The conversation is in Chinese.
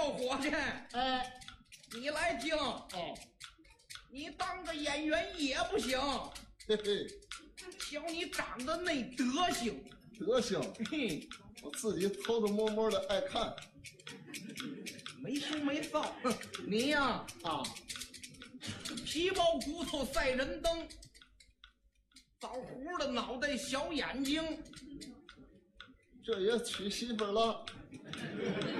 小伙计，你来听，你当个演员也不行， 嘿嘿， 瞧你长得那德行，嘿， 我自己偷偷摸摸的爱看。 没羞没臊，你呀皮包骨头赛人灯，枣核的脑袋小眼睛， 这也娶媳妇了。